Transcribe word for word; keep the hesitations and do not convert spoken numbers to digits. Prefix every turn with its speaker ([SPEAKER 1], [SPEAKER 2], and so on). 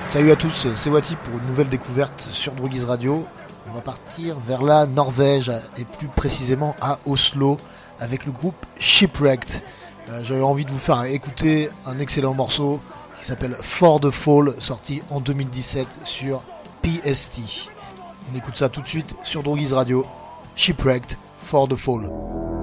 [SPEAKER 1] Salut à tous, c'est Wati pour une nouvelle découverte sur Drogiz Radio. On va partir vers la Norvège et plus précisément à Oslo avec le groupe Shipwrecked. Euh, j'avais envie de vous faire écouter un excellent morceau qui s'appelle For the Fall, sorti en deux mille dix-sept sur P S T. On écoute ça tout de suite sur Drogiz Radio. Shipwrecked, For the Fall.